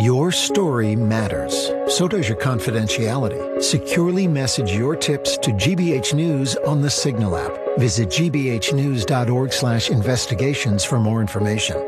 Your story matters. So does your confidentiality. Securely message your tips to GBH News on the Signal app. Visit gbhnews.org/investigations for more information.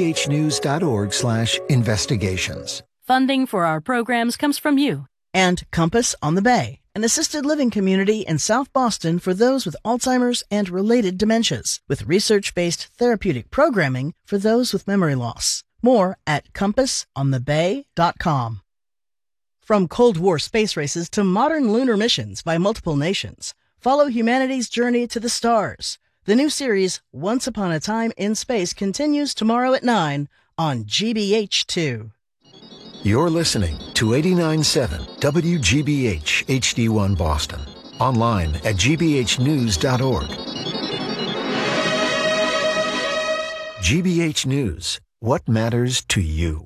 gbhnews.org/investigations. Funding for our programs comes from you. And Compass on the Bay, an assisted living community in South Boston for those with Alzheimer's and related dementias, with research-based therapeutic programming for those with memory loss. More at compassonthebay.com. From Cold War space races to modern lunar missions by multiple nations, follow humanity's journey to the stars. The new series, Once Upon a Time in Space, continues tomorrow at 9 on GBH2. You're listening to 89.7 WGBH HD1 Boston. Online at gbhnews.org. GBH News. What matters to you?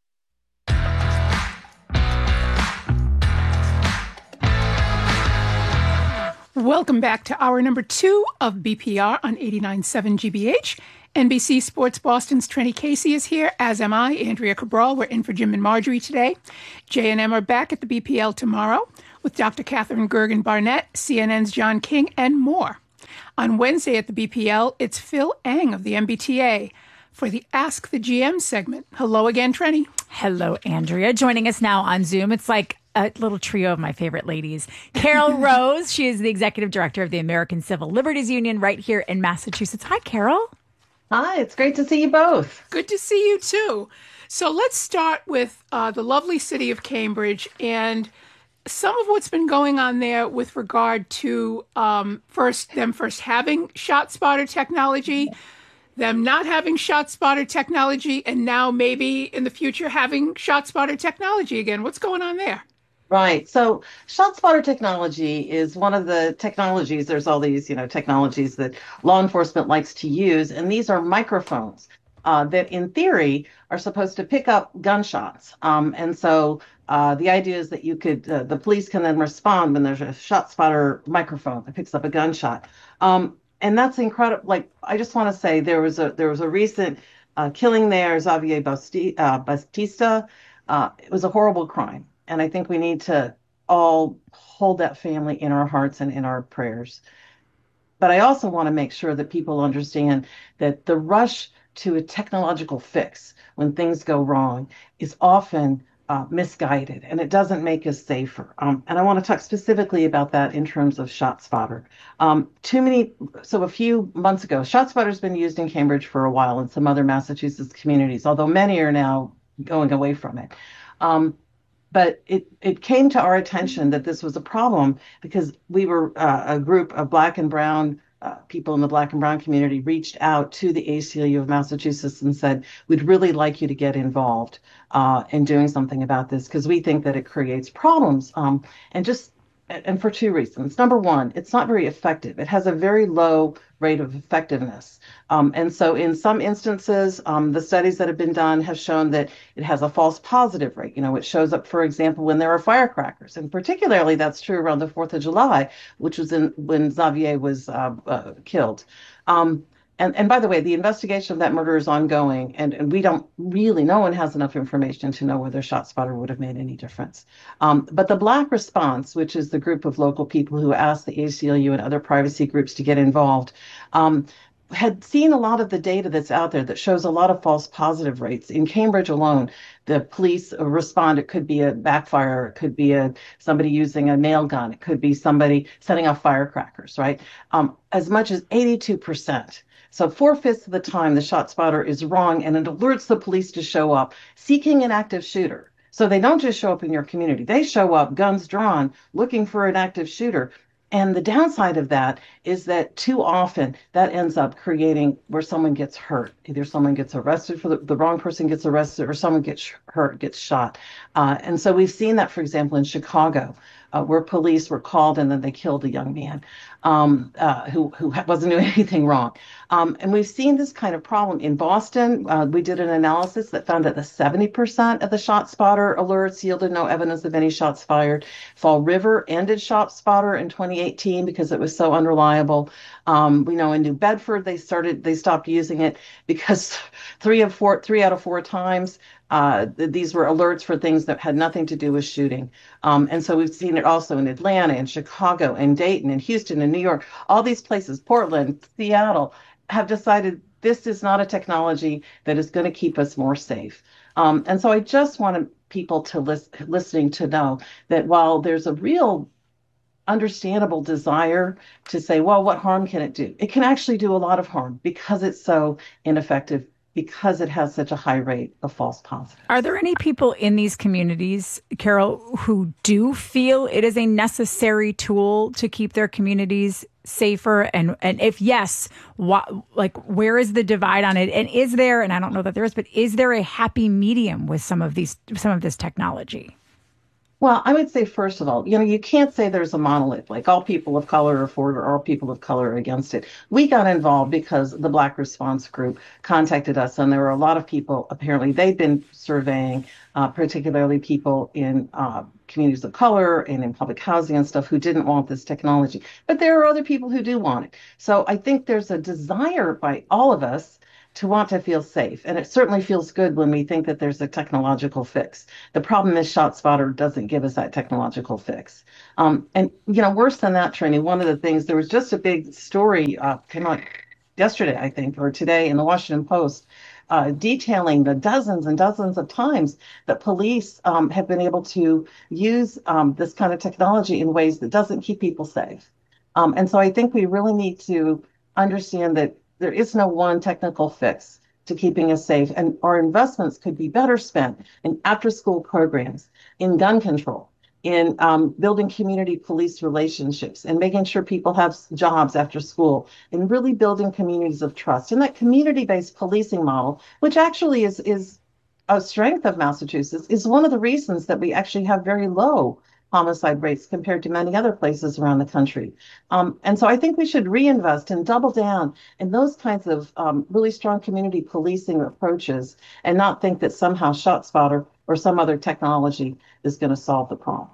Welcome back to hour number 2 of BPR on 89.7 GBH. NBC Sports Boston's Trenny Casey is here, as am I, Andrea Cabral. We're in for Jim and Marjorie today. J&M are back at the BPL tomorrow with Dr. Catherine Gergen Barnett, CNN's John King, and more. On Wednesday at the BPL, it's Phil Eng of the MBTA for the Ask the GM segment. Hello again, Trenny. Hello, Andrea. Joining us now on Zoom. It's like a little trio of my favorite ladies. Carol Rose, she is the executive director of the American Civil Liberties Union right here in Massachusetts. Hi, Carol. Hi, it's great to see you both. Good to see you, too. So let's start with the lovely city of Cambridge and some of what's been going on there with regard to first having shot spotter technology, them not having shot spotter technology, and now maybe in the future having shot spotter technology again. What's going on there? Right. So shot spotter technology is one of the technologies. There's all these, technologies that law enforcement likes to use. And these are microphones that in theory are supposed to pick up gunshots. And so the idea is that the police can then respond when there's a shot spotter microphone that picks up a gunshot. And that's incredible. Like, I just want to say there was a recent killing there, Xavier Batista. It was a horrible crime. And I think we need to all hold that family in our hearts and in our prayers. But I also want to make sure that people understand that the rush to a technological fix when things go wrong is often misguided, and it doesn't make us safer. And I want to talk specifically about that in terms of ShotSpotter. A few months ago, ShotSpotter's been used in Cambridge for a while and some other Massachusetts communities, although many are now going away from it. But it came to our attention that this was a problem because we were a group of Black and Brown people in the Black and Brown community reached out to the ACLU of Massachusetts and said, we'd really like you to get involved in doing something about this because we think that it creates problems. And for two reasons. Number one, it's not very effective. It has a very low rate of effectiveness. And so in some instances, the studies that have been done have shown that it has a false positive rate. It shows up, for example, when there are firecrackers. And particularly that's true around the 4th of July, which was when Xavier was killed. And by the way, the investigation of that murder is ongoing, and we don't really, no one has enough information to know whether ShotSpotter would have made any difference. But the Black Response, which is the group of local people who asked the ACLU and other privacy groups to get involved, had seen a lot of the data that's out there that shows a lot of false positive rates. In Cambridge alone, the police respond. It could be a backfire. It could be somebody using a nail gun. It could be somebody setting off firecrackers, right? As much as 82%. So 4/5 of the time, the ShotSpotter is wrong, and it alerts the police to show up seeking an active shooter. So they don't just show up in your community. They show up, guns drawn, looking for an active shooter. And the downside of that is that too often that ends up creating where someone gets hurt. Either someone gets arrested for the wrong person gets arrested, or someone gets hurt, gets shot. And so we've seen that, for example, in Chicago, where police were called and then they killed a young man who wasn't doing anything wrong. And we've seen this kind of problem in Boston. We did an analysis that found that the 70% of the ShotSpotter alerts yielded no evidence of any shots fired. Fall River ended ShotSpotter in 2018 because it was so unreliable. We know in New Bedford they stopped using it because three out of four times these were alerts for things that had nothing to do with shooting. And so we've seen it also in Atlanta and Chicago and Dayton and Houston and New York. All these places, Portland, Seattle, have decided this is not a technology that is going to keep us more safe. And so I just wanted people to listening to know that while there's a real understandable desire to say, well, what harm can it do? It can actually do a lot of harm because it's so ineffective, because it has such a high rate of false positives. Are there any people in these communities, Carol, who do feel it is a necessary tool to keep their communities safer? And if yes, where is the divide on it? And is there, and I don't know that there is, but is there a happy medium with some of this technology? Well, I would say, first of all, you can't say there's a monolith, like all people of color are for it or all people of color are against it. We got involved because the Black Response Group contacted us, and there were a lot of people, apparently they've been surveying, particularly people in communities of color and in public housing and stuff who didn't want this technology. But there are other people who do want it. So I think there's a desire by all of us to want to feel safe. And it certainly feels good when we think that there's a technological fix. The problem is ShotSpotter doesn't give us that technological fix. And worse than that, Trini, one of the things, there was just a big story, came out yesterday, I think, or today in the Washington Post, detailing the dozens and dozens of times that police have been able to use this kind of technology in ways that doesn't keep people safe. And so I think we really need to understand that there is no one technical fix to keeping us safe, and our investments could be better spent in after-school programs, in gun control, in building community police relationships, and making sure people have jobs after school, and really building communities of trust. And that community-based policing model, which actually is a strength of Massachusetts, is one of the reasons that we actually have very low homicide rates compared to many other places around the country. And so I think we should reinvest and double down in those kinds of really strong community policing approaches, and not think that somehow ShotSpotter or some other technology is going to solve the problem.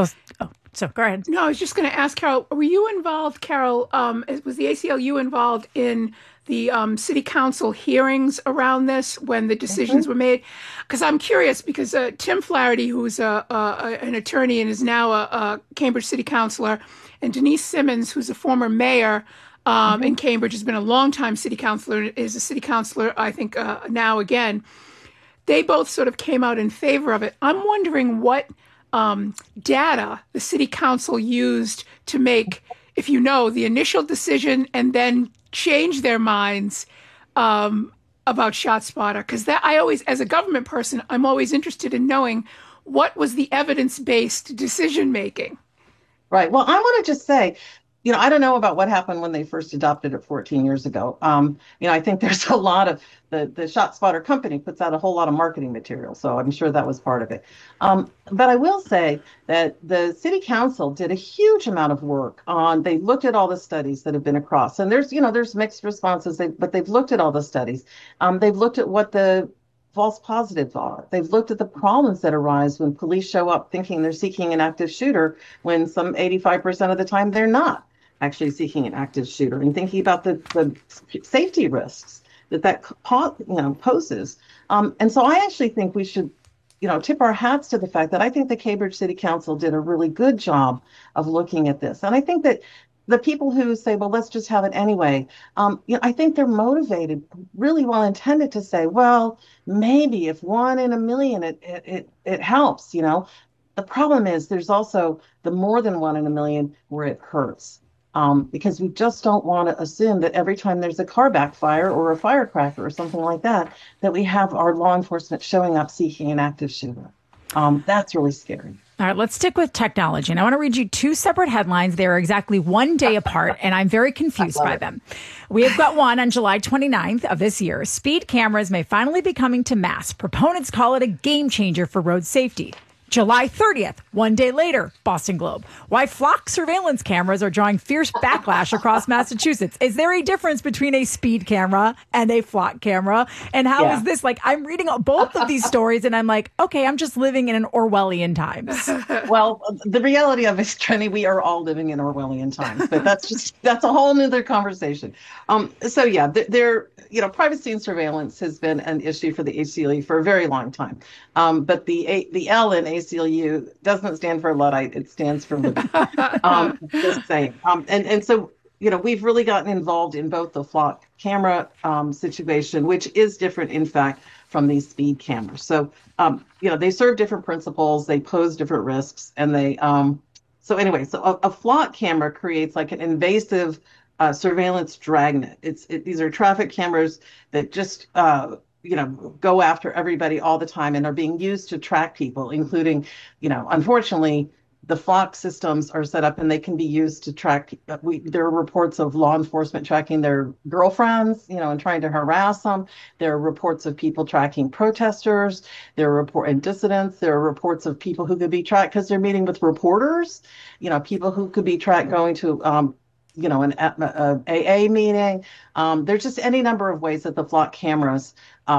So go ahead. No, I was just going to ask, Carol, were you involved, Carol, was the ACLU involved in the city council hearings around this when the decisions were made? Because I'm curious, because Tim Flaherty, who's an attorney and is now a Cambridge city councilor, and Denise Simmons, who's a former mayor in Cambridge, has been a longtime city councilor, is a city councilor, I think, now again. They both sort of came out in favor of it. I'm wondering what data the city council used to make, if you know, the initial decision and then change their minds about ShotSpotter. Because that, I always, as a government person, I'm always interested in knowing what was the evidence-based decision making. Right. Well, I want to just say, I don't know about what happened when they first adopted it 14 years ago. I think there's a lot of the ShotSpotter company puts out a whole lot of marketing material, so I'm sure that was part of it. But I will say that the city council did a huge amount of work on. They looked at all the studies that have been across, and there's mixed responses, but they've looked at all the studies. They've looked at what the false positives are. They've looked at the problems that arise when police show up thinking they're seeking an active shooter, when some 85% of the time they're not actually seeking an active shooter, and thinking about the safety risks that poses. And so I actually think we should, tip our hats to the fact that I think the Cambridge City Council did a really good job of looking at this. And I think that the people who say, well, let's just have it anyway, I think they're motivated, really well intended, to say, well, maybe if 1 in a million, it helps. The problem is there's also the more than 1 in a million where it hurts. Because we just don't want to assume that every time there's a car backfire or a firecracker or something like that, that we have our law enforcement showing up seeking an active shooter. That's really scary. All right, let's stick with technology. And I want to read you 2 separate headlines. They are exactly 1 day apart, and I'm very confused by them. We have got one on July 29th of this year. Speed cameras may finally be coming to mass. Proponents call it a game changer for road safety. July 30th, one day later, Boston Globe. Why flock surveillance cameras are drawing fierce backlash across Massachusetts. Is there a difference between a speed camera and a flock camera? And how is this? Like, I'm reading both of these stories and I'm like, okay, I'm just living in an Orwellian times. Well, the reality of it, Trenny, we are all living in Orwellian times, but that's a whole nother conversation. Privacy and surveillance has been an issue for the ACLU for a very long time. But the L in ACLU doesn't stand for Luddite; it stands for liberty. Just saying. So we've really gotten involved in both the flock camera situation, which is different, in fact, from these speed cameras. So they serve different principles, they pose different risks, and they. So a flock camera creates like an invasive surveillance dragnet. These are traffic cameras that just go after everybody all the time and are being used to track people, including, unfortunately, the flock systems are set up and they can be used to track. There are reports of law enforcement tracking their girlfriends, and trying to harass them. There are reports of people tracking protesters. There are dissidents. There are reports of people who could be tracked because they're meeting with reporters. People who could be tracked going to an AA meeting. There's just any number of ways that the flock cameras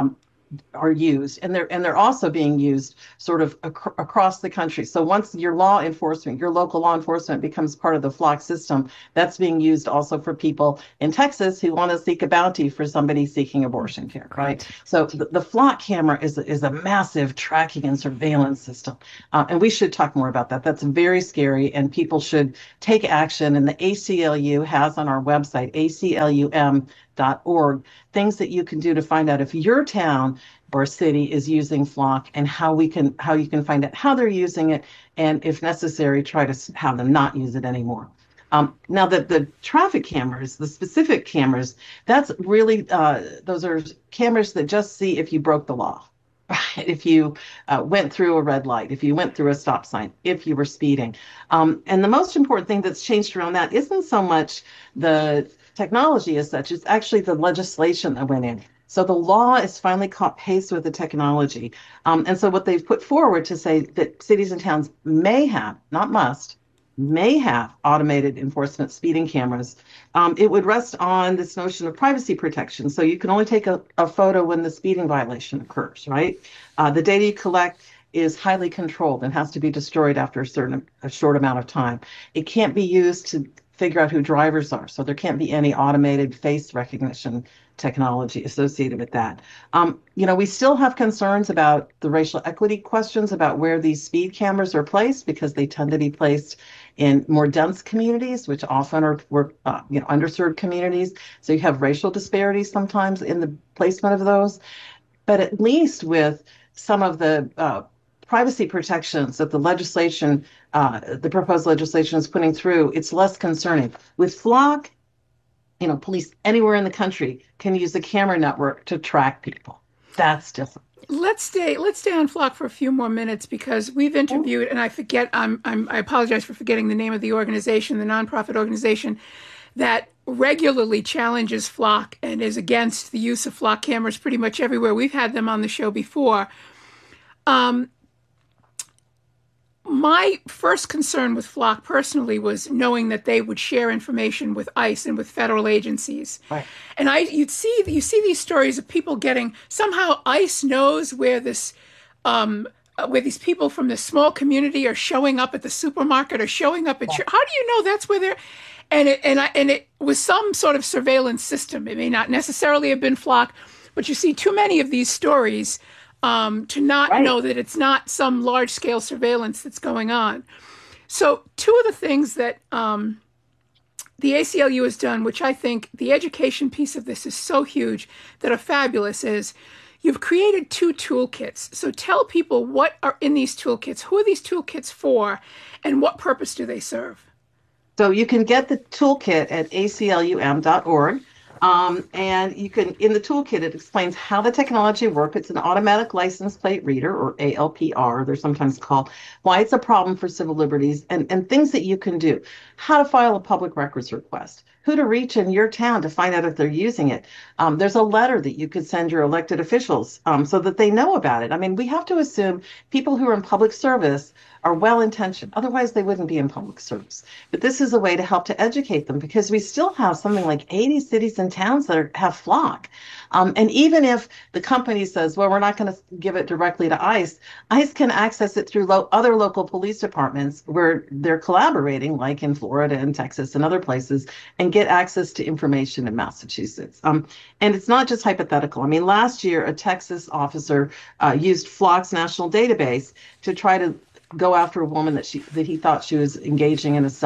are used, and they're also being used sort of across the country. So once your local law enforcement becomes part of the flock system, that's being used also for people in Texas who want to seek a bounty for somebody seeking abortion care, right? So the flock camera is a massive tracking and surveillance system, and we should talk more about that. That's very scary, and people should take action. And the ACLU has on our website, aclum.org, things that you can do to find out if your town or city is using flock, and how you can find out how they're using it, and if necessary, try to have them not use it anymore. Now the traffic cameras, the specific cameras, that's really those are cameras that just see if you broke the law. If you went through a red light, if you went through a stop sign, if you were speeding. And the most important thing that's changed around that isn't so much the technology as such, it's actually the legislation that went in. So the law is finally caught pace with the technology. And so what they've put forward to say that cities and towns may have, not must, may have automated enforcement speeding cameras. It would rest on this notion of privacy protection. So you can only take a photo when the speeding violation occurs, right? The data you collect is highly controlled and has to be destroyed after a short amount of time. It can't be used to figure out who drivers are. So there can't be any automated face recognition technology associated with that. We still have concerns about the racial equity questions about where these speed cameras are placed, because they tend to be placed in more dense communities, which often are underserved communities. So you have racial disparities sometimes in the placement of those. But at least with some of the privacy protections that the legislation, the proposed legislation is putting through, it's less concerning. With flock, police anywhere in the country can use the camera network to track people. That's different. Let's stay on flock for a few more minutes, because we've interviewed, and I forget, I apologize for forgetting the name of the organization, the nonprofit organization that regularly challenges flock and is against the use of flock cameras pretty much everywhere. We've had them on the show before. My first concern with flock personally was knowing that they would share information with ICE and with federal agencies. Right. And you see these stories of people somehow ICE knows where these people from this small community are showing up at the supermarket or showing up at church. How do you know that's where they're? And it was some sort of surveillance system. It may not necessarily have been flock, but you see too many of these stories to not know that it's not some large-scale surveillance that's going on. So two of the things that the ACLU has done, which I think the education piece of this is so huge, that are fabulous, is you've created 2 toolkits. So tell people what are in these toolkits, who are these toolkits for, and what purpose do they serve? So you can get the toolkit at aclum.org. And you can, in the toolkit, it explains how the technology works. It's an automatic license plate reader, or ALPR, they're sometimes called, why it's a problem for civil liberties, and things that you can do, how to file a public records request, who to reach in your town to find out if they're using it. There's a letter that you could send your elected officials so that they know about it. I mean, we have to assume people who are in public service are well-intentioned. Otherwise, they wouldn't be in public service. But this is a way to help to educate them, because we still have something like 80 cities and towns that have Flock. And even if the company says, well, we're not going to give it directly to ICE, ICE can access it through other local police departments where they're collaborating, like in Florida and Texas and other places, and get access to information in Massachusetts. And it's not just hypothetical. I mean, last year, a Texas officer used Flock's national database to try to go after a woman that he thought she was engaging in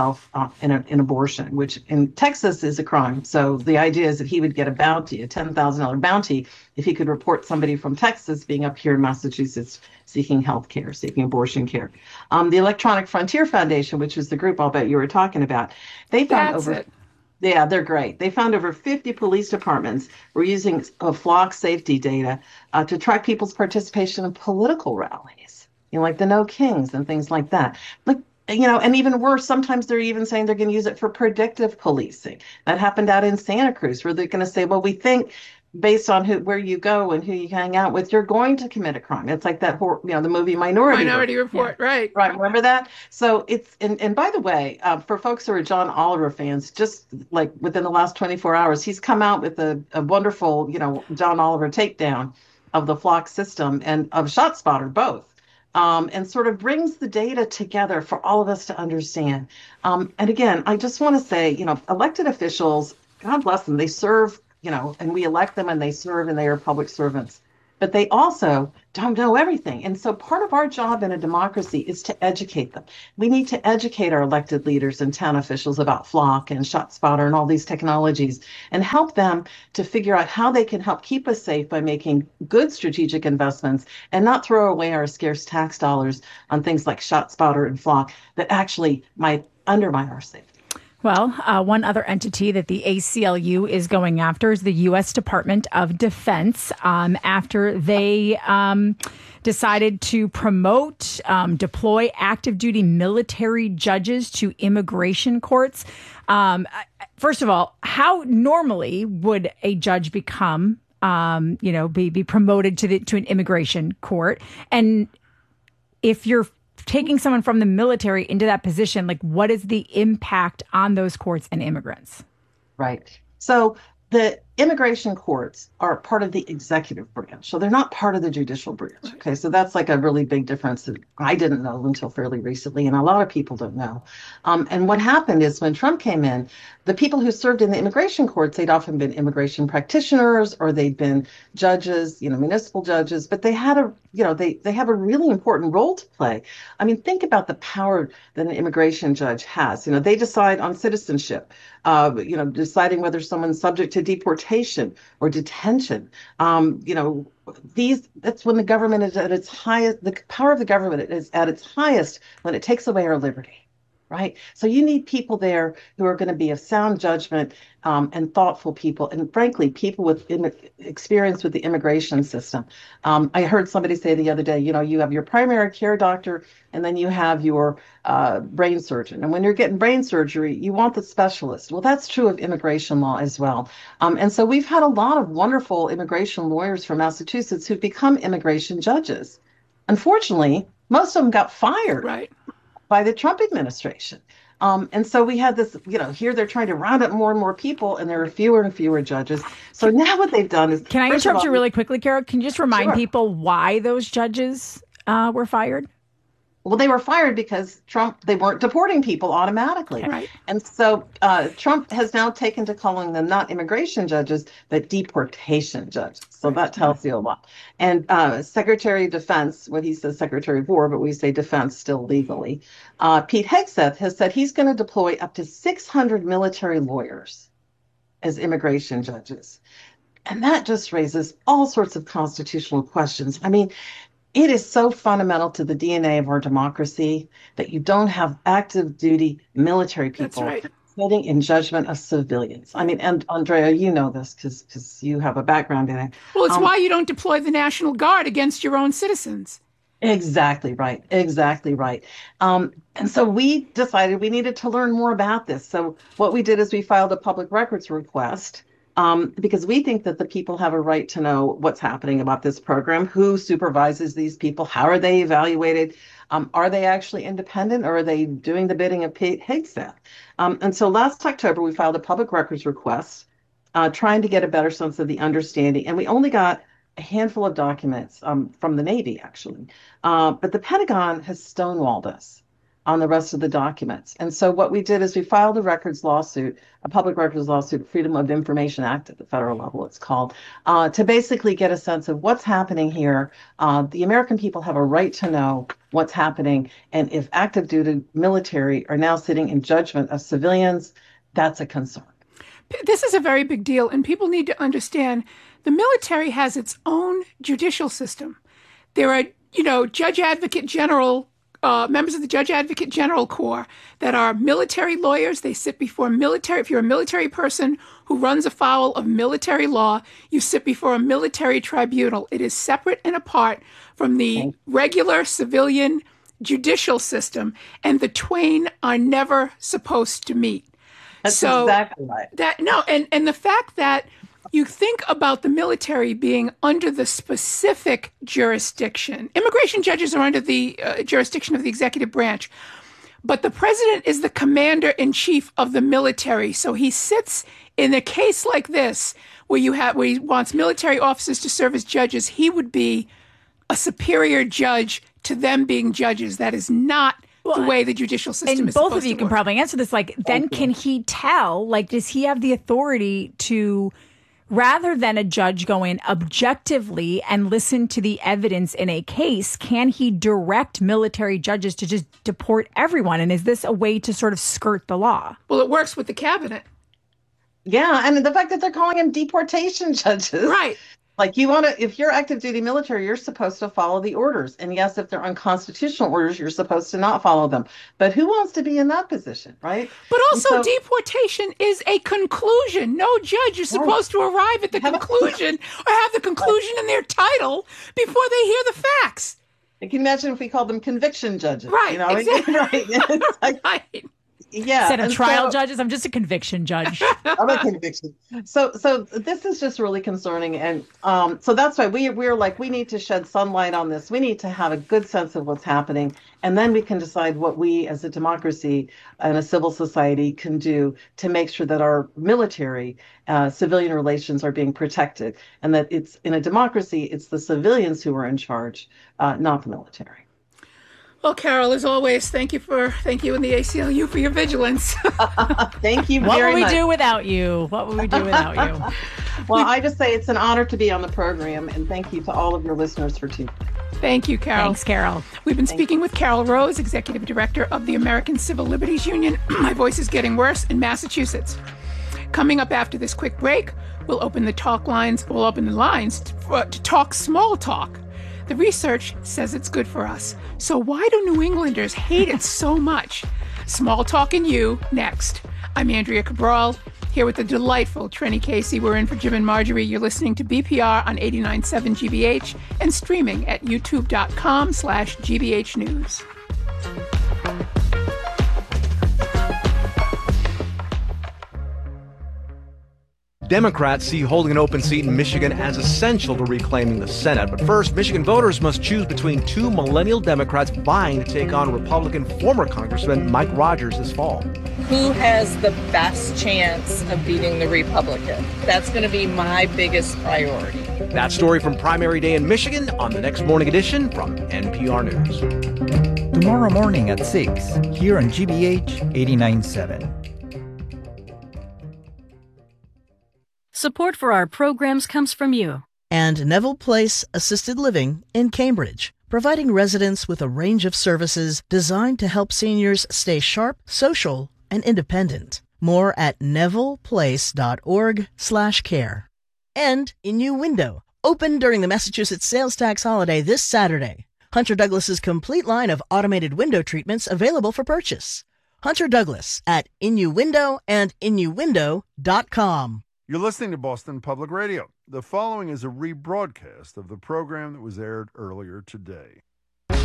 an abortion, which in Texas is a crime. So the idea is that he would get a bounty, a $10,000 bounty, if he could report somebody from Texas being up here in Massachusetts seeking health care, seeking abortion care. The Electronic Frontier Foundation, which is the group I'll bet you were talking about, they found Yeah, they're great. They found over 50 police departments were using Flock safety data to track people's participation in political rallies. Like the No Kings and things like that. And even worse, sometimes they're even saying they're going to use it for predictive policing. That happened out in Santa Cruz, where they're going to say, well, we think based on where you go and who you hang out with, you're going to commit a crime. It's like that, the movie Minority Report, yeah. Right. Right. Remember that? So it's, and by the way, for folks who are John Oliver fans, just like within the last 24 hours, he's come out with a wonderful, John Oliver takedown of the Flock system and of ShotSpotter, both. And sort of brings the data together for all of us to understand. And again, I just want to say, elected officials, God bless them, they serve, and we elect them and they serve and they are public servants. But they also don't know everything. And so part of our job in a democracy is to educate them. We need to educate our elected leaders and town officials about Flock and ShotSpotter and all these technologies, and help them to figure out how they can help keep us safe by making good strategic investments and not throw away our scarce tax dollars on things like ShotSpotter and Flock that actually might undermine our safety. Well, one other entity that the ACLU is going after is the U.S. Department of Defense, after they decided to promote, deploy active duty military judges to immigration courts. First of all, how normally would a judge become, be promoted to an immigration court? And if you're taking someone from the military into that position, like, what is the impact on those courts and immigrants? Right. So the immigration courts are part of the executive branch. So they're not part of the judicial branch. Okay. So that's like a really big difference that I didn't know until fairly recently. And a lot of people don't know. And what happened is when Trump came in, the people who served in the immigration courts, they'd often been immigration practitioners, or they'd been judges, municipal judges, but they had they have a really important role to play. I mean, think about the power that an immigration judge has. They decide on citizenship, deciding whether someone's subject to deportation or detention. That's when the government is at its highest. The power of the government is at its highest when it takes away our liberty. Right. So you need people there who are going to be of sound judgment and thoughtful people. And frankly, people with experience with the immigration system. I heard somebody say the other day, you have your primary care doctor and then you have your brain surgeon. And when you're getting brain surgery, you want the specialist. Well, that's true of immigration law as well. And so we've had a lot of wonderful immigration lawyers from Massachusetts who've become immigration judges. Unfortunately, most of them got fired. Right. By the Trump administration. And so we had this, here they're trying to round up more and more people, and there are fewer and fewer judges. So now what they've done is... Can I interrupt you really quickly, Carol? Can you just remind people why those judges were fired? Well, they were fired because they weren't deporting people automatically. Right. And so Trump has now taken to calling them not immigration judges, but deportation judges. So that tells you a lot. And Secretary of Defense, what he says Secretary of War, but we say Defense still legally, Pete Hegseth has said he's going to deploy up to 600 military lawyers as immigration judges. And that just raises all sorts of constitutional questions. I mean, it is so fundamental to the DNA of our democracy that you don't have active duty military people sitting in judgment of civilians. I mean, and Andrea, you know this because you have a background in it. Well, it's why you don't deploy the National Guard against your own citizens. Exactly right. Exactly right. And so we decided we needed to learn more about this. So what we did is we filed a public records request because we think that the people have a right to know what's happening about this program, who supervises these people, how are they evaluated, are they actually independent, or are they doing the bidding of Pete Hegseth? And so last October we filed a public records request, trying to get a better sense of the understanding, and we only got a handful of documents from the Navy, actually. But the Pentagon has stonewalled us on the rest of the documents. And so what we did is we filed a records lawsuit, a public records lawsuit, Freedom of Information Act at the federal level, it's called, to basically get a sense of what's happening here. The American people have a right to know what's happening. And if active duty military are now sitting in judgment of civilians, that's a concern. This is a very big deal, and people need to understand the military has its own judicial system. There are, Judge Advocate General, members of the Judge Advocate General Corps that are military lawyers. They sit before military. If you're a military person who runs afoul of military law, you sit before a military tribunal. It is separate and apart from the regular civilian judicial system, and the twain are never supposed to meet. That's exactly right. And the fact that you think about the military being under the specific jurisdiction. Immigration judges are under the jurisdiction of the executive branch, but the president is the commander-in-chief of the military. So he sits in a case like this where he wants military officers to serve as judges. He would be a superior judge to them being judges. That is not the way the judicial system is supposed to work. And both of you can probably answer this. Can he tell? Does he have the authority to, rather than a judge going objectively and listen to the evidence in a case, can he direct military judges to just deport everyone? And is this a way to sort of skirt the law? Well, it works with the cabinet. Yeah, and the fact that they're calling them deportation judges. Right. If you're active duty military, you're supposed to follow the orders. And yes, if they're unconstitutional orders, you're supposed to not follow them. But who wants to be in that position, right? But also, deportation is a conclusion. No judge is supposed to arrive at the conclusion or have the conclusion in their title before they hear the facts. You can imagine if we called them conviction judges. Right, exactly. Right. Yeah. Instead of trial judges, I'm just a conviction judge. I'm a conviction. So this is just really concerning. And so that's why we're like, we need to shed sunlight on this. We need to have a good sense of what's happening. And then we can decide what we as a democracy and a civil society can do to make sure that our military civilian relations are being protected. And that it's in a democracy, it's the civilians who are in charge, not the military. Well, Carol, as always, thank you and the ACLU for your vigilance. Thank you very much. What would we do without you? Well, I just say it's an honor to be on the program, and thank you to all of your listeners for tuning in. Thank you, Carol. Thanks, Carol. We've been speaking with Carol Rose, Executive Director of the American Civil Liberties Union. My voice is getting worse in Massachusetts. Coming up after this quick break, we'll open the lines to talk small talk. The research says it's good for us. So why do New Englanders hate it so much? Small Talk and You, next. I'm Andrea Cabral, here with the delightful Trenny Casey. We're in for Jim and Marjorie. You're listening to BPR on 89.7 GBH and streaming at youtube.com/GBH News. Democrats see holding an open seat in Michigan as essential to reclaiming the Senate. But first, Michigan voters must choose between two millennial Democrats vying to take on Republican former Congressman Mike Rogers this fall. Who has the best chance of beating the Republican? That's going to be my biggest priority. That story from primary day in Michigan on the next morning edition from NPR News. Tomorrow morning at 6, here on GBH 89.7. Support for our programs comes from you. And Neville Place Assisted Living in Cambridge, providing residents with a range of services designed to help seniors stay sharp, social, and independent. More at nevilleplace.org/care. And Innu Window, open during the Massachusetts sales tax holiday this Saturday. Hunter Douglas's complete line of automated window treatments available for purchase. Hunter Douglas at Innu Window and InnuWindow.com. You're listening to Boston Public Radio. The following is a rebroadcast of the program that was aired earlier today.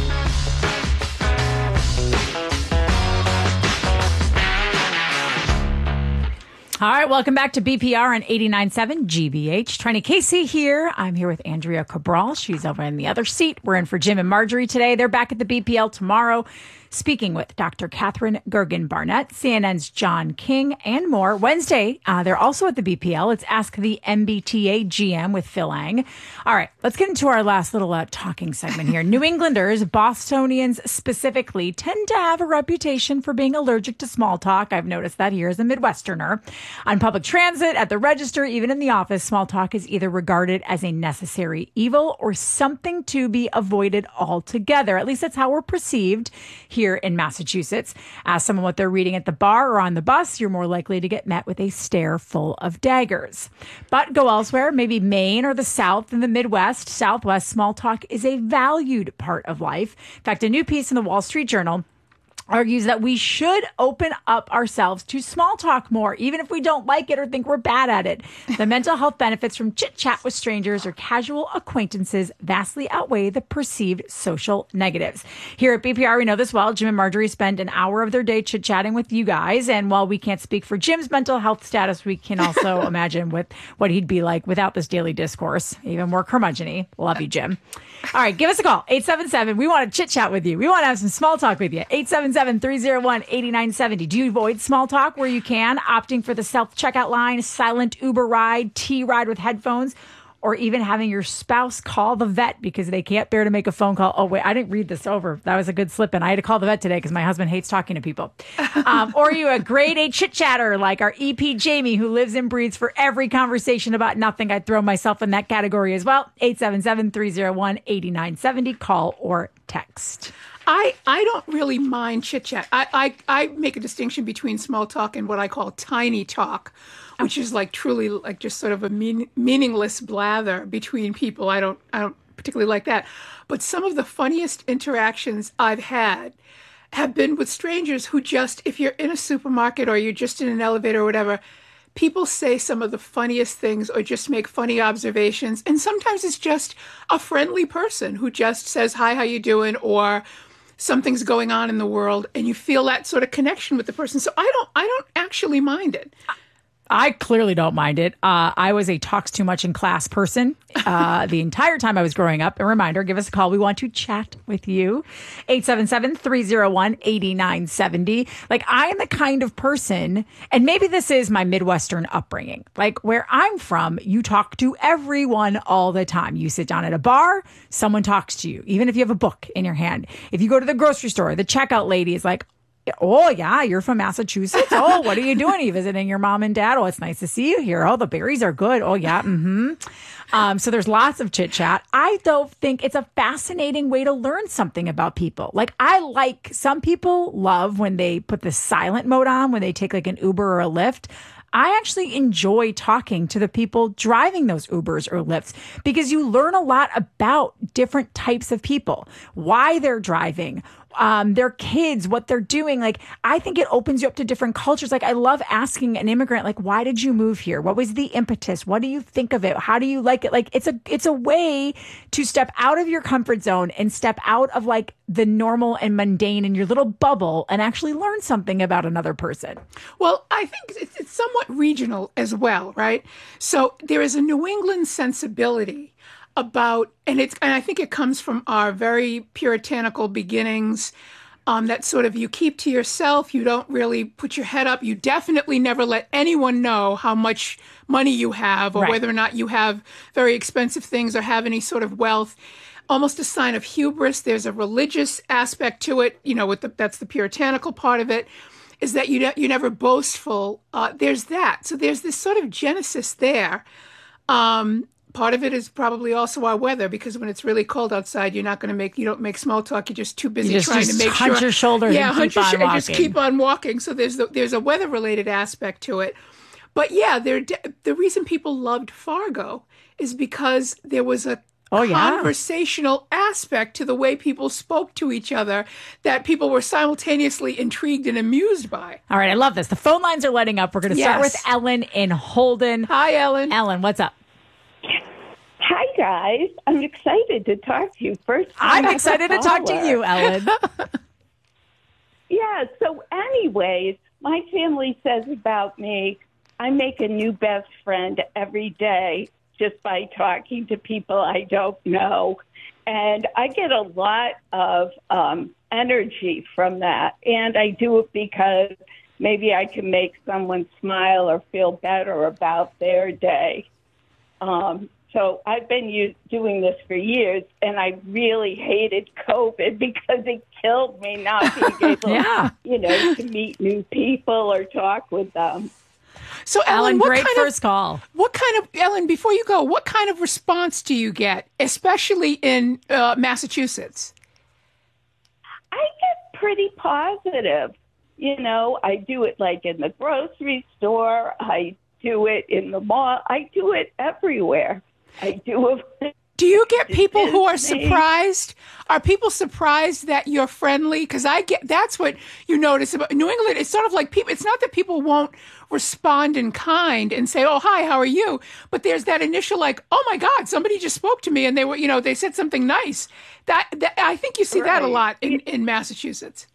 All right, welcome back to BPR on 89.7 GBH. Trini Casey here. I'm here with Andrea Cabral. She's over in the other seat. We're in for Jim and Marjorie today. They're back at the BPL tomorrow, speaking with Dr. Catherine Gergen Barnett, CNN's John King, and more. Wednesday, they're also at the BPL. It's Ask the MBTA GM with Phil Ang. All right, let's get into our last little talking segment here. New Englanders, Bostonians specifically, tend to have a reputation for being allergic to small talk. I've noticed that here as a Midwesterner. On public transit, at the register, even in the office, small talk is either regarded as a necessary evil or something to be avoided altogether. At least that's how we're perceived here in Massachusetts. Ask someone what they're reading at the bar or on the bus, you're more likely to get met with a stare full of daggers. But go elsewhere, maybe Maine or the South and the Midwest, Southwest, small talk is a valued part of life. In fact, a new piece in the Wall Street Journal argues that we should open up ourselves to small talk more, even if we don't like it or think we're bad at it. The mental health benefits from chit-chat with strangers or casual acquaintances vastly outweigh the perceived social negatives. Here at BPR, we know this well. Jim and Marjorie spend an hour of their day chit-chatting with you guys, and while we can't speak for Jim's mental health status, we can also imagine what he'd be like without this daily discourse, even more curmudgeon-y. Love you, Jim. All right, give us a call, 877. We want to chit-chat with you. We want to have some small talk with you, 877-301-8970. Do you avoid small talk where you can, opting for the self-checkout line, silent Uber ride, T-ride with headphones, or even having your spouse call the vet because they can't bear to make a phone call? Oh, wait, I didn't read this over. That was a good slip-in. I had to call the vet today because my husband hates talking to people. Or are you a grade A chit-chatter like our EP Jamie, who lives and breathes for every conversation about nothing? I'd throw myself in that category as well. 877-301-8970. Call or text. I don't really mind chit-chat. I make a distinction between small talk and what I call tiny talk, which is like truly like just sort of a meaningless blather between people. I don't particularly like that. But some of the funniest interactions I've had have been with strangers who just, if you're in a supermarket or you're just in an elevator or whatever, people say some of the funniest things or just make funny observations. And sometimes it's just a friendly person who just says, hi, how you doing? Or something's going on in the world and you feel that sort of connection with the person. So I don't actually mind it. I clearly don't mind it. I was a talks too much in class person the entire time I was growing up. A reminder, give us a call. We want to chat with you. 877-301-8970. Like, I am the kind of person, and maybe this is my Midwestern upbringing, like where I'm from, you talk to everyone all the time. You sit down at a bar, someone talks to you, even if you have a book in your hand. If you go to the grocery store, the checkout lady is like, oh, yeah, you're from Massachusetts. Oh, what are you doing? Are you visiting your mom and dad? Oh, it's nice to see you here. Oh, the berries are good. Oh, yeah. Mm-hmm. So there's lots of chit chat. I, though, think it's a fascinating way to learn something about people. Like, some people love when they put the silent mode on, when they take like an Uber or a Lyft. I actually enjoy talking to the people driving those Ubers or Lyfts because you learn a lot about different types of people, why they're driving, their kids, what they're doing. Like, I think it opens you up to different cultures. Like, I love asking an immigrant, like, why did you move here? What was the impetus? What do you think of it? How do you like it? Like, it's a way to step out of your comfort zone and step out of like the normal and mundane in your little bubble and actually learn something about another person. Well, I think it's somewhat regional as well, right? So there is a New England sensibility about, and I think it comes from our very puritanical beginnings, that sort of you keep to yourself, you don't really put your head up, you definitely never let anyone know how much money you have or right. whether or not you have very expensive things or have any sort of wealth. Almost a sign of hubris. There's a religious aspect to it, that's the puritanical part of it, is that you're never boastful. There's that. So there's this sort of genesis there. Part of it is probably also our weather, because when it's really cold outside, you don't make small talk. You're just too busy trying to make sure. Hunch your shoulders and keep on walking. Just keep on walking. So there's a weather-related aspect to it. But yeah, the reason people loved Fargo is because there was a conversational aspect to the way people spoke to each other that people were simultaneously intrigued and amused by. All right, I love this. The phone lines are lighting up. We're going to start with Ellen in Holden. Hi, Ellen. Ellen, what's up? Hi, guys. I'm excited to talk to you. I'm excited to talk to you, Ellen. Yeah, so anyways, my family says about me, I make a new best friend every day just by talking to people I don't know. And I get a lot of energy from that. And I do it because maybe I can make someone smile or feel better about their day. So I've been doing this for years, and I really hated COVID because it killed me not being able, to meet new people or talk with them. So, Ellen, great first call. Ellen, before you go, what kind of response do you get, especially in Massachusetts? I get pretty positive. I do it like in the grocery store. I do it in the mall. I do it everywhere. I do it. Do you get people who are surprised? Are people surprised that you're friendly? Because that's what you notice about New England. It's sort of like people. It's not that people won't respond in kind and say, "Oh, hi, how are you?" But there's that initial like, "Oh my God, somebody just spoke to me and they were, they said something nice." That I think you see that a lot in Massachusetts.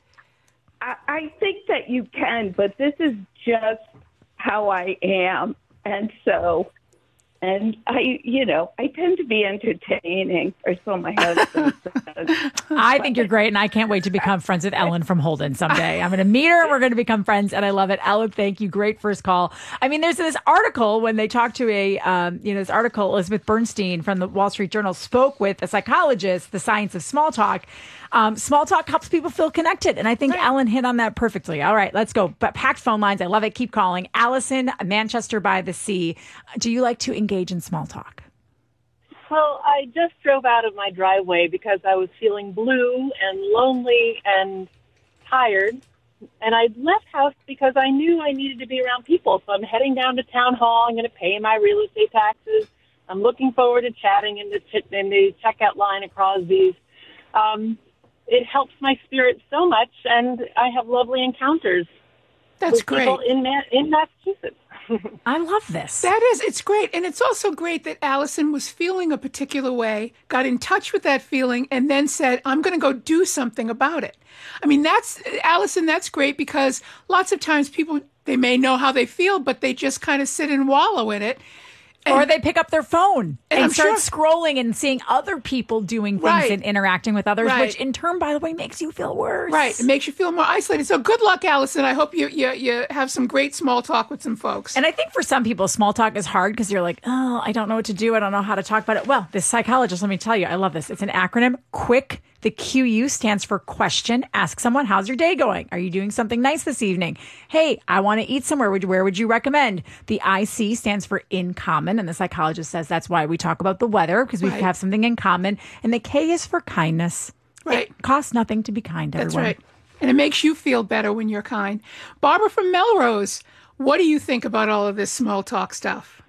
I think that you can, but this is just how I am, and so. And I tend to be entertaining, or so my husband says. I think you're great, and I can't wait to become friends with Ellen from Holden someday. I'm going to meet her, and we're going to become friends, and I love it. Ellen, thank you. Great first call. I mean, there's this article when they talked to this article, Elizabeth Bernstein from the Wall Street Journal spoke with a psychologist, The Science of Small Talk. Small talk helps people feel connected. And I think Ellen hit on that perfectly. All right, let's go. But packed phone lines. I love it. Keep calling. Allison, Manchester by the Sea. Do you like to engage in small talk? Well, I just drove out of my driveway because I was feeling blue and lonely and tired. And I left house because I knew I needed to be around people. So I'm heading down to town hall. I'm going to pay my real estate taxes. I'm looking forward to chatting in the checkout line at Crosby's. It helps my spirit so much, and I have lovely encounters. That's great. People in Massachusetts. I love this. It's great. And it's also great that Allison was feeling a particular way, got in touch with that feeling, and then said, I'm going to go do something about it. I mean, Allison, that's great because lots of times people, they may know how they feel, but they just kind of sit and wallow in it. Or they pick up their phone and start scrolling and seeing other people doing things and interacting with others, which in turn, by the way, makes you feel worse. Right. It makes you feel more isolated. So good luck, Allison. I hope you have some great small talk with some folks. And I think for some people, small talk is hard because you're like, oh, I don't know what to do. I don't know how to talk about it. Well, this psychologist, let me tell you, I love this. It's an acronym, QUIC. The QU stands for question. Ask someone, how's your day going? Are you doing something nice this evening? Hey, I want to eat somewhere. Where would you recommend? The IC stands for in common. And the psychologist says that's why we talk about the weather, because we have something in common. And the K is for kindness. Right. It costs nothing to be kind to everyone. That's right. And it makes you feel better when you're kind. Barbara from Melrose, what do you think about all of this small talk stuff?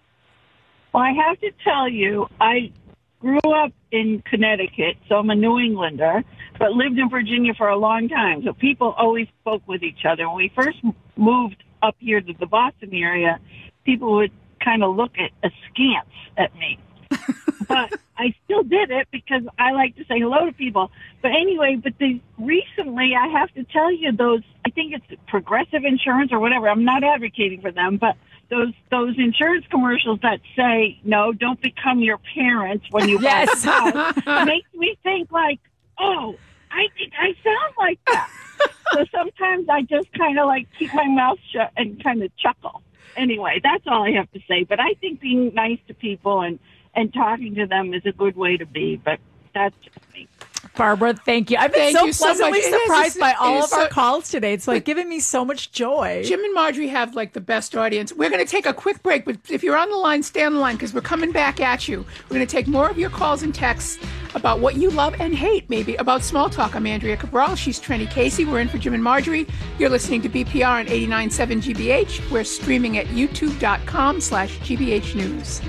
Well, I have to tell you, I grew up in Connecticut, so I'm a New Englander, but lived in Virginia for a long time. So people always spoke with each other. When we first moved up here to the Boston area, people would kind of look askance at me. But I still did it because I like to say hello to people. But anyway, recently I have to tell you I think it's Progressive Insurance or whatever. I'm not advocating for them, but those insurance commercials that say, no, don't become your parents when you buy a house, makes me think like, oh, I think I sound like that. So sometimes I just kind of like keep my mouth shut and kind of chuckle. Anyway, that's all I have to say. But I think being nice to people and talking to them is a good way to be. But that's just me. Barbara, thank you. I've been so pleasantly surprised by all of our calls today. It's like giving me so much joy. Jim and Marjorie have like the best audience. We're going to take a quick break, but if you're on the line, stay on the line because we're coming back at you. We're going to take more of your calls and texts about what you love and hate, maybe, about small talk. I'm Andrea Cabral. She's Trenny Casey. We're in for Jim and Marjorie. You're listening to BPR on 89.7 GBH. We're streaming at youtube.com/GBH News.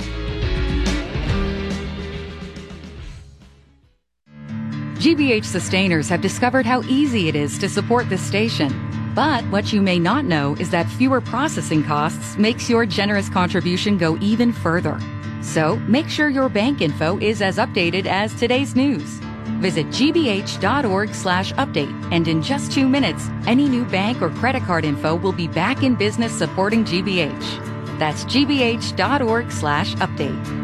GBH sustainers have discovered how easy it is to support this station. But what you may not know is that fewer processing costs makes your generous contribution go even further. So make sure your bank info is as updated as today's news. Visit gbh.org/update, and in just 2 minutes, any new bank or credit card info will be back in business supporting GBH. That's gbh.org/update.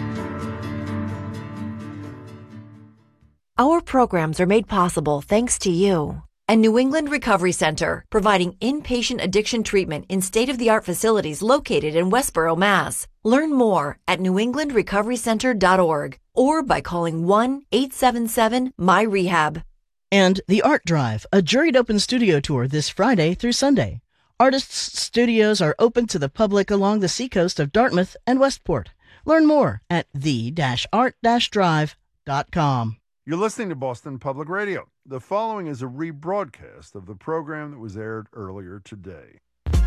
Our programs are made possible thanks to you. And New England Recovery Center, providing inpatient addiction treatment in state-of-the-art facilities located in Westboro, Mass. Learn more at newenglandrecoverycenter.org or by calling 1-877-MY-REHAB. And The Art Drive, a juried open studio tour this Friday through Sunday. Artists' studios are open to the public along the seacoast of Dartmouth and Westport. Learn more at the-art-drive.com. You're listening to Boston Public Radio. The following is a rebroadcast of the program that was aired earlier today.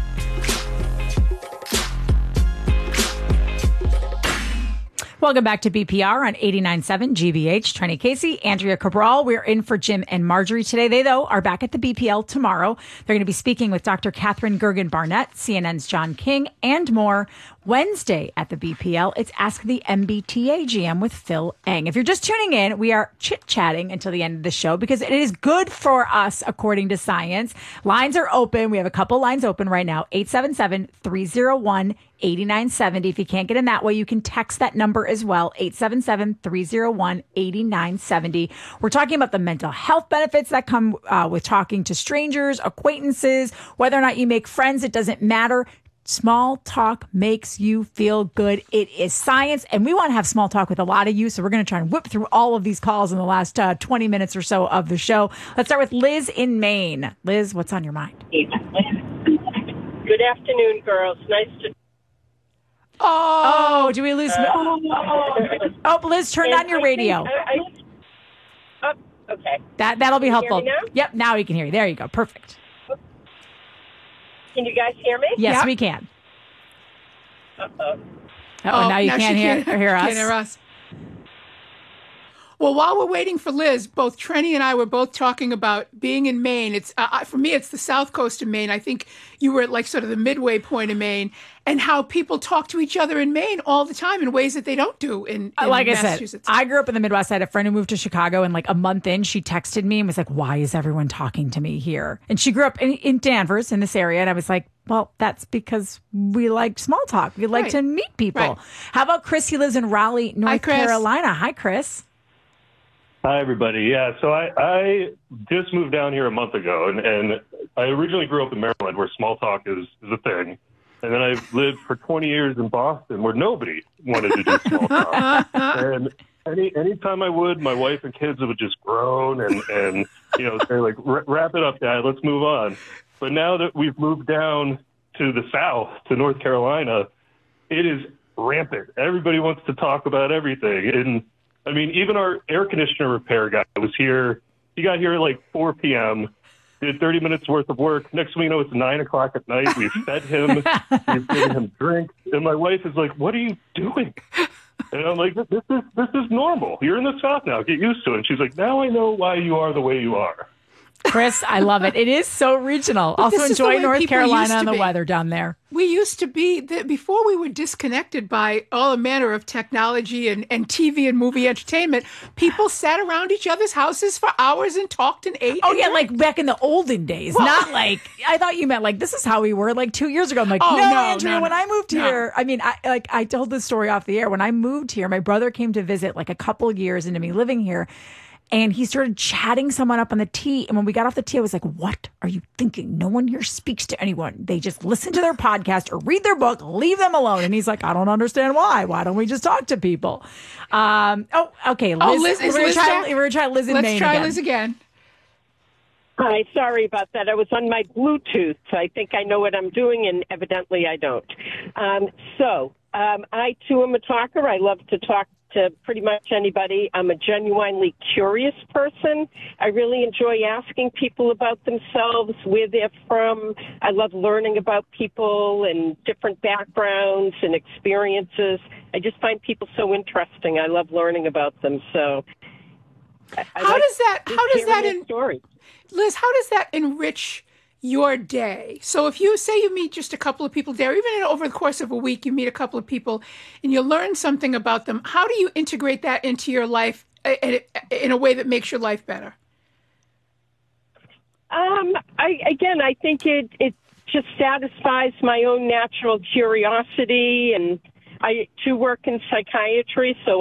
Welcome back to BPR on 89.7 GBH. Trenny Casey, Andrea Cabral. We're in for Jim and Marjorie today. They, though, are back at the BPL tomorrow. They're going to be speaking with Dr. Catherine Gergen-Barnett, CNN's John King, and more. Wednesday at the BPL, it's Ask the MBTA GM with Phil Eng. If you're just tuning in, we are chit-chatting until the end of the show because it is good for us, according to science. Lines are open. We have a couple lines open right now, 877-301-8970. If you can't get in that way, you can text that number as well, 877-301-8970. We're talking about the mental health benefits that come with talking to strangers, acquaintances, whether or not you make friends, it doesn't matter. Small talk makes you feel good. It is science, and we want to have small talk with a lot of you, so we're going to try and whip through all of these calls in the last 20 minutes or so of the show. Let's start with Liz in Maine. Liz, what's on your mind? Good afternoon, girls. Nice to... Oh, do we lose... Oh, Liz, turn on your radio. Okay. That'll be helpful. Can you hear me now? Yep, now we can hear you. There you go. Perfect. Can you guys hear me? Yes, we can. Uh-oh. Now you can't hear us. Can't hear us. Well, while we're waiting for Liz, both Trenny and I were both talking about being in Maine. It's for me, it's the south coast of Maine. I think you were at like sort of the midway point of Maine, and how people talk to each other in Maine all the time in ways that they don't do in like Massachusetts. I said, I grew up in the Midwest. I had a friend who moved to Chicago, and like a month in, she texted me and was like, "Why is everyone talking to me here?" And she grew up in Danvers, in this area, and I was like, well, that's because we like small talk. We like to meet people. Right. How about Chris? He lives in Raleigh, North Carolina. Hi, Chris. Hi, everybody. Yeah, so I just moved down here a month ago, and I originally grew up in Maryland, where small talk is a thing. And then I lived for 20 years in Boston, where nobody wanted to do small talk. And anytime I would, my wife and kids would just groan and say, like, wrap it up, Dad, let's move on. But now that we've moved down to the south, to North Carolina, it is rampant. Everybody wants to talk about everything. And I mean, even our air conditioner repair guy was here. He got here at like 4 p.m., did 30 minutes worth of work. Next thing we know, it's 9 o'clock at night. We've fed him. We've given him drinks. And my wife is like, what are you doing? And I'm like, this is normal. You're in the South now. Get used to it. And she's like, now I know why you are the way you are. Chris, I love it. It is so regional. But also enjoy North Carolina and the weather down there. We used to be, before we were disconnected by all manner of technology and TV and movie entertainment, people sat around each other's houses for hours and talked and ate. Oh, yeah, like back in the olden days. Well, not like, I thought you meant like, this is how we were like 2 years ago. I'm like, no, Andrea, when I moved here, I mean, I told this story off the air. When I moved here, my brother came to visit like a couple years into me living here. And he started chatting someone up on the T. And when we got off the T, I was like, what are you thinking? No one here speaks to anyone. They just listen to their podcast or read their book. Leave them alone. And he's like, I don't understand why. Why don't we just talk to people? Okay. Liz, we're going to try Liz in Maine. Let's try Liz again. Hi, sorry about that. I was on my Bluetooth. I think I know what I'm doing, and evidently I don't. I, too, am a talker. I love to talk to pretty much anybody. I'm a genuinely curious person. I really enjoy asking people about themselves, where they're from. I love learning about people and different backgrounds and experiences. I just find people so interesting. I love learning about them. So how does that enrich your day? So if you say you meet just a couple of people there, even over the course of a week, you meet a couple of people and you learn something about them, how do you integrate that into your life in a way that makes your life better? I think it just satisfies my own natural curiosity, and I too work in psychiatry, so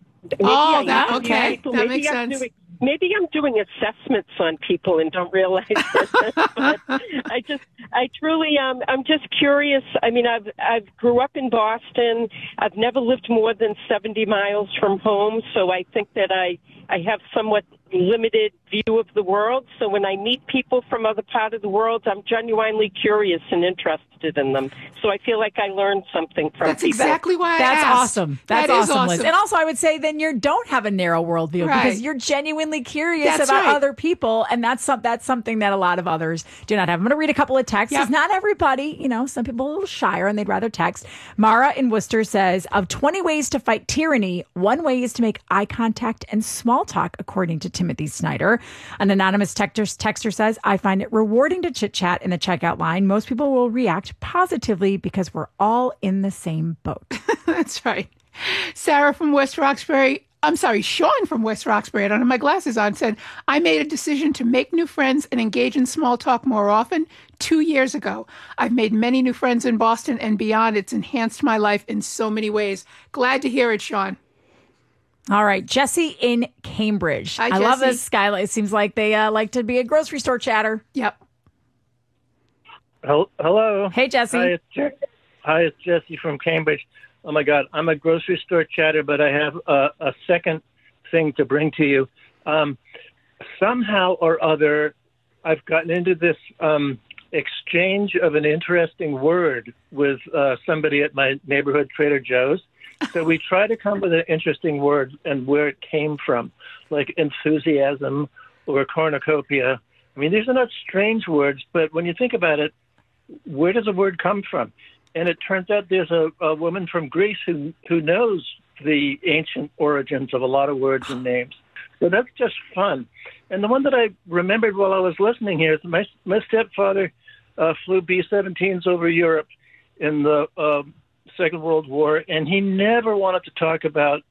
that makes sense. Maybe I'm doing assessments on people and don't realize it. But I truly, I'm just curious. I mean, I've grew up in Boston. I've never lived more than 70 miles from home, so I think that I have somewhat limited view of the world. So when I meet people from other part of the world, I'm genuinely curious and interested in them. So I feel like I learned something from That's people. exactly why That's I asked. awesome. That's awesome, Liz. And also, I would say then you don't have a narrow worldview because you're genuinely curious about other people, and that's something that a lot of others do not have. I'm going to read a couple of texts. Yep. Not everybody, some people are a little shyer and they'd rather text. Mara in Worcester says, of 20 ways to fight tyranny, one way is to make eye contact and small talk, according to Timothy Snyder. An anonymous texter says, I find it rewarding to chit-chat in the checkout line. Most people will react positively because we're all in the same boat. That's right. Sarah from West Roxbury, Sean from West Roxbury, I don't have my glasses on, said, I made a decision to make new friends and engage in small talk more often 2 years ago. I've made many new friends in Boston and beyond. It's enhanced my life in so many ways. Glad to hear it, Sean. All right. Jesse in Cambridge. Hi, I Jesse. love this guy. It seems like they like to be a grocery store chatter. Yep. Hello. Hey, Jesse. Hi, it's Jesse from Cambridge. Oh, my God. I'm a grocery store chatter, but I have a second thing to bring to you. Somehow or other, I've gotten into this exchange of an interesting word with somebody at my neighborhood Trader Joe's. So we try to come with an interesting word and where it came from, like enthusiasm or cornucopia. I mean, these are not strange words, but when you think about it, where does a word come from? And it turns out there's a woman from Greece who knows the ancient origins of a lot of words and names. So that's just fun. And the one that I remembered while I was listening here is my stepfather flew B-17s over Europe in the Second World War, and he never wanted to talk about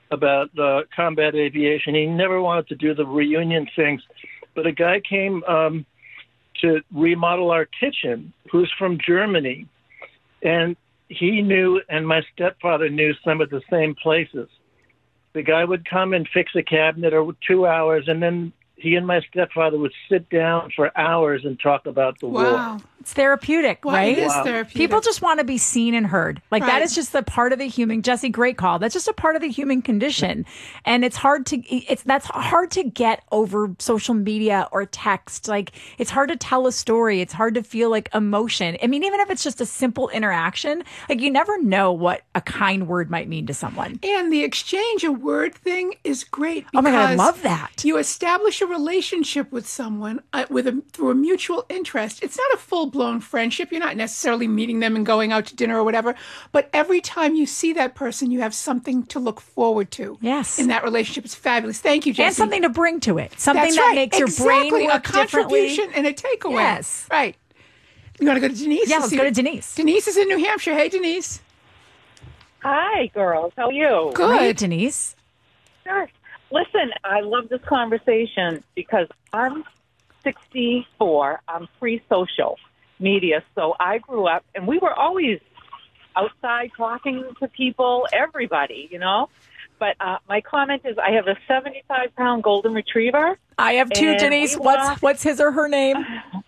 combat aviation. He never wanted to do the reunion things. But a guy came to remodel our kitchen who's from Germany, and he knew, and my stepfather knew, some of the same places. The guy would come and fix a cabinet over 2 hours, and then he and my stepfather would sit down for hours and talk about the war. It's therapeutic, right? It is therapeutic. People just want to be seen and heard. Like that Right. is just the part of the human. Jesse, great call. That's just a part of the human condition, and that's hard to get over social media or text. Like it's hard to tell a story. It's hard to feel like emotion. I mean, even if it's just a simple interaction, like you never know what a kind word might mean to someone. And the exchange of word thing is great. Oh my God, I because love that. You establish a relationship with someone through a mutual interest. It's not a full-blown friendship. You're not necessarily meeting them and going out to dinner or whatever. But every time you see that person, you have something to look forward to. Yes. In that relationship. It's fabulous. Thank you, Jesse. And something to bring to it. Something That's that right. makes your brain Exactly. work a contribution differently. and a takeaway. Yes. Right. You want to go to Denise? Yeah, let's go to Denise. Denise is in New Hampshire. Hey, Denise. Hi, girls. How are you? Good. Hey, Denise. Sure. Listen, I love this conversation because I'm 64. I'm free social media. So I grew up, and we were always outside talking to people, everybody, But my comment is I have a 75-pound golden retriever. I have two, Denise. What's his or her name?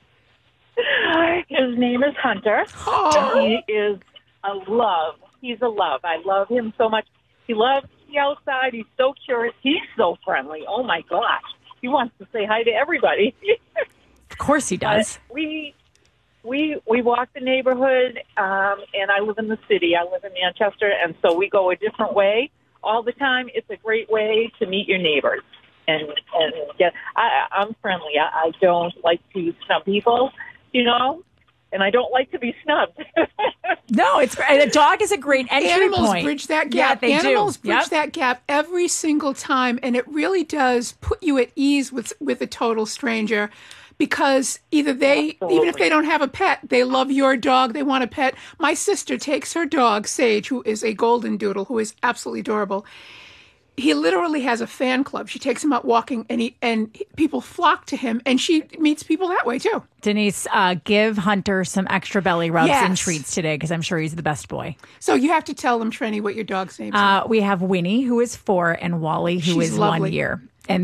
His name is Hunter. Oh. He is a love. He's a love. I love him so much. He loves the outside. He's so curious. He's so friendly. Oh, my gosh. He wants to say hi to everybody. Of course he does. We walk the neighborhood, and I live in the city. I live in Manchester, and so we go a different way all the time. It's a great way to meet your neighbors. And I'm friendly. I don't like to snub people, and I don't like to be snubbed. No, it's great. A dog is a great entry Animals point. bridge that Yeah, gap. they Animals do. bridge that gap every single time, and it really does put you at ease with a total stranger, because even if they don't have a pet, they love your dog. They want a pet. My sister takes her dog Sage, who is a golden doodle, who is absolutely adorable. he literally has a fan club. She takes him out walking, and people flock to him, and she meets people that way too. Denise, give Hunter some extra belly rubs and Yes. treats today because I'm sure he's the best boy. So you have to tell them, Trenny, what your dog's name is. We have Winnie, who is 4, and Wally, who She's is lovely. 1 year. And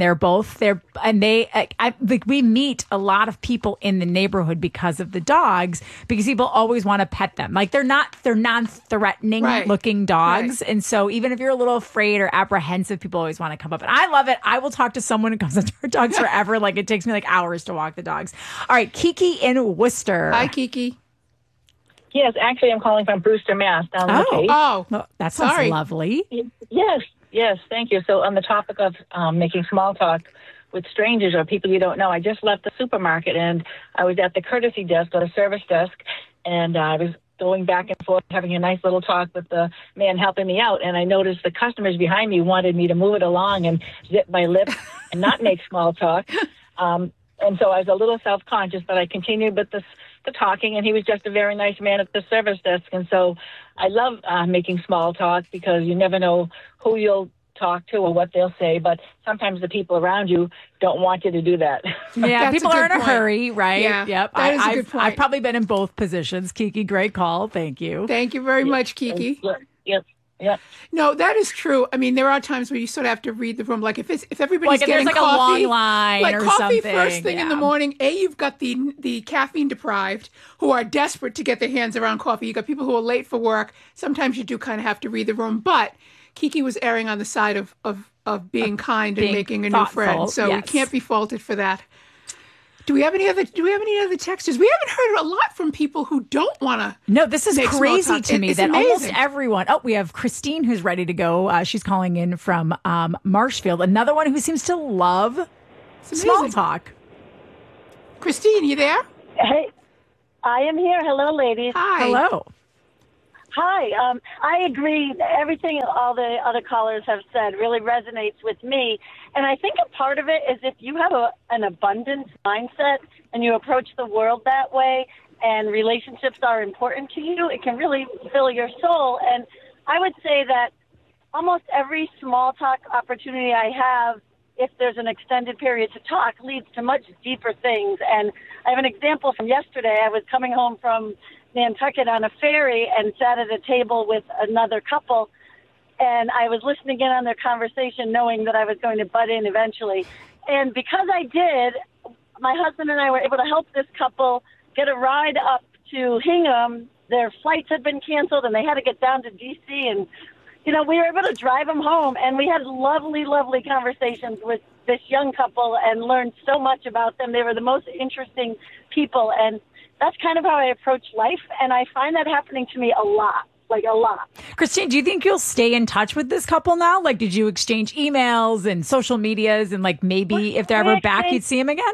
we meet a lot of people in the neighborhood because of the dogs, because people always want to pet them. Like they're non-threatening Right. looking dogs. Right. And so even if you're a little afraid or apprehensive, people always want to come up. And I love it. I will talk to someone who comes up to our dogs forever. Like it takes me like hours to walk the dogs. All right. Kiki in Worcester. Hi, Kiki. Yes, actually, I'm calling from Brewster, Mass. Down the Cape. Well, that sounds Sorry. lovely. Yes, thank you. So on the topic of making small talk with strangers or people you don't know, I just left the supermarket and I was at the courtesy desk or the service desk, and I was going back and forth having a nice little talk with the man helping me out, and I noticed the customers behind me wanted me to move it along and zip my lip and not make small talk. And so I was a little self-conscious, but I continued with the talking, and he was just a very nice man at the service desk. And so I love making small talk because you never know who you'll talk to or what they'll say, but sometimes the people around you don't want you to do that. Yeah, people are in a hurry, right? Yeah, Yep. that is a good point. I've probably been in both positions. Kiki, great call. Thank you. Thank you very much, Kiki. Yep. No, that is true. I mean, there are times where you sort of have to read the room. Like if everybody's Like if there's getting like a coffee, long line like or coffee something, first thing in the yeah. morning. You've got the caffeine deprived who are desperate to get their hands around coffee. You got people who are late for work. Sometimes you do kind of have to read the room. But Kiki was erring on the side of being kind and being making a thoughtful, new friend. So we yes. can't be faulted for that. Do we have any other texters? We haven't heard a lot from people who don't want to. No, this is make small crazy talk. to me It's that almost amazing. everyone. Oh, we have Christine who's ready to go. She's calling in from Marshfield. Another one who seems to love small talk. Christine, you there? Hey, I am here. Hello, ladies. Hi. Hello. Hi. I agree. Everything all the other callers have said really resonates with me. And I think a part of it is if you have an abundance mindset and you approach the world that way and relationships are important to you, it can really fill your soul. And I would say that almost every small talk opportunity I have, if there's an extended period to talk, leads to much deeper things. And I have an example from yesterday. I was coming home from Nantucket on a ferry and sat at a table with another couple, and I was listening in on their conversation knowing that I was going to butt in eventually. And because I did, my husband and I were able to help this couple get a ride up to Hingham. Their flights had been canceled and they had to get down to D.C. and, we were able to drive them home, and we had lovely, lovely conversations with this young couple and learned so much about them. They were the most interesting people, and that's kind of how I approach life, and I find that happening to me a lot. Christine, do you think you'll stay in touch with this couple now? Like, did you exchange emails and social medias and like maybe if they're ever back, you'd see them again?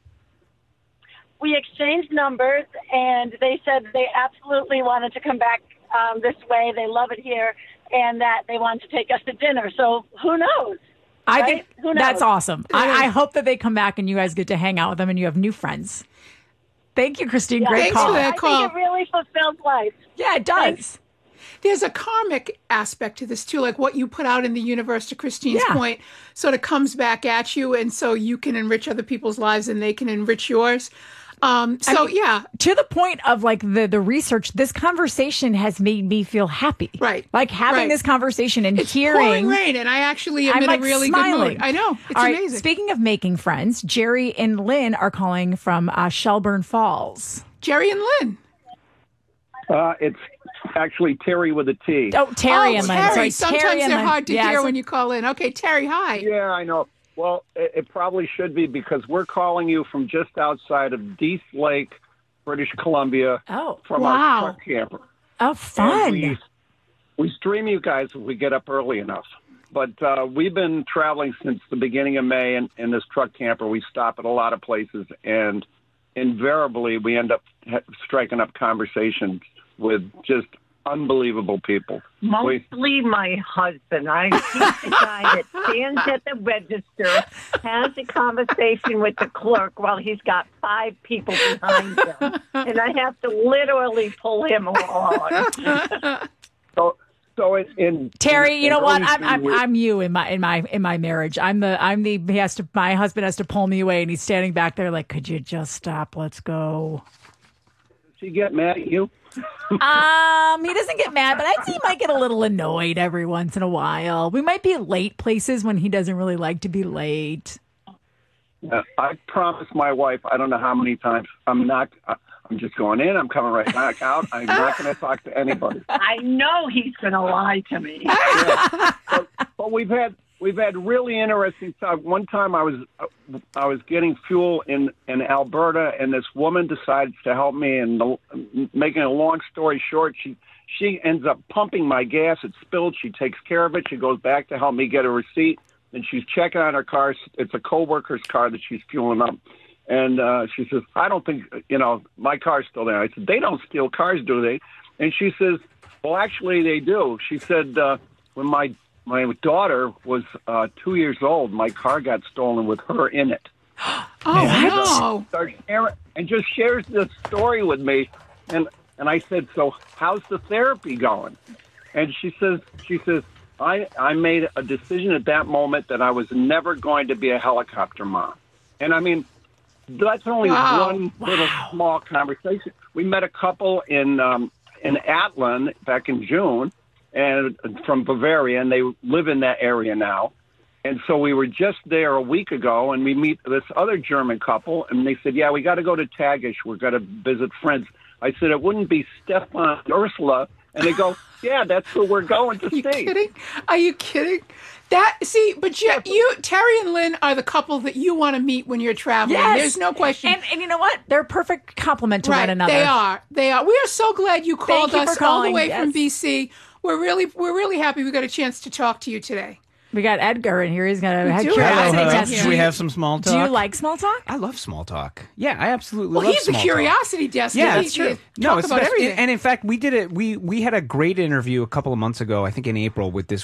We exchanged numbers, and they said they absolutely wanted to come back this way. They love it here, and that they want to take us to dinner. So who knows? I right? think Who knows? that's awesome. I hope that they come back and you guys get to hang out with them and you have new friends. Thank you, Christine. Yeah, Great call. I think it really fulfills life. Yeah, it does. There's a karmic aspect to this too, like what you put out in the universe, to Christine's point, sort of comes back at you, and so you can enrich other people's lives and they can enrich yours. To the point of like the research, this conversation has made me feel happy. Right. Like having this conversation and It's hearing. pouring rain, and I actually am I'm in like a really smiling. good mood. I know. It's All right, amazing. Speaking of making friends, Jerry and Lynn are calling from Shelburne Falls. Jerry and Lynn. It's actually Terry with a T. Oh, Terry and Lynn. Terry. Sorry, Sometimes Terry and they're Lynn. hard to hear when you call in. Okay, Terry, hi. Yeah, I know. Well, it probably should be because we're calling you from just outside of Death Lake, British Columbia. Oh, from wow. our truck camper. Oh, fun. And we stream you guys if we get up early enough. But we've been traveling since the beginning of May in this truck camper. We stop at a lot of places, and invariably we end up striking up conversations with just unbelievable people. Mostly my husband. I keep the guy that stands at the register, has a conversation with the clerk while he's got 5 people behind him. And I have to literally pull him along. So in Terry, you know what? early January- I'm you in my marriage. My husband has to pull me away, and he's standing back there like, could you just stop? Let's go. Does he get mad at you? He doesn't get mad, but I'd say he might get a little annoyed every once in a while. We might be late places when he doesn't really like to be late. I promised my wife, I don't know how many times, I'm just going in, I'm coming right back out. I'm not going to talk to anybody. I know he's going to lie to me. But we've had really interesting stuff. One time I was getting fuel in Alberta, and this woman decides to help me. And making a long story short, she ends up pumping my gas. It spilled. She takes care of it. She goes back to help me get a receipt, and she's checking on her car. It's a coworker's car that she's fueling up. And she says, I don't think, my car's still there. I said, they don't steal cars, do they? And she says, well, actually, they do. She said, when my daughter was 2 years old, my car got stolen with her in it. Oh, no. And just shares this story with me. And I said, so how's the therapy going? And she says, I made a decision at that moment that I was never going to be a helicopter mom. And I mean, that's only one little small conversation. We met a couple in Atlan back in June, and from Bavaria, and they live in that area now. And so we were just there a week ago, and we meet this other German couple, and they said, yeah, we got to go to Tagish. We're going to visit friends. I said, it wouldn't be Stefan and Ursula. And they go, yeah, that's who we're going to see. Are you kidding? But you, Terry and Lynn are the couple that you want to meet when you're traveling. Yes. There's no question. And you know what? They're a perfect complement to one another. They are. We are so glad you called Thank you us for all the calling. way Yes. from BC. We're really happy we got a chance to talk to you today. We got Edgar in here. He's going to have do. curiosity Hello. test. Should we have some small talk? Do you like small talk? I love small talk. Yeah, I absolutely Well, love he's the small curiosity desk. Yeah, He- that's true. he talk it's about the best. everything. And in fact, we did it. We had a great interview a couple of months ago, I think in April, with this